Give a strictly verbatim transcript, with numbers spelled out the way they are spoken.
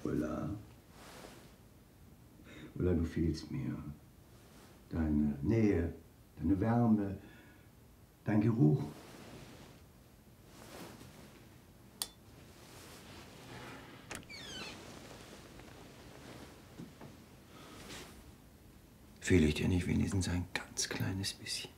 Ulla. Ulla, du fehlst mir. Deine Nähe, deine Wärme, dein Geruch. Fehle ich dir nicht wenigstens ein ganz kleines bisschen?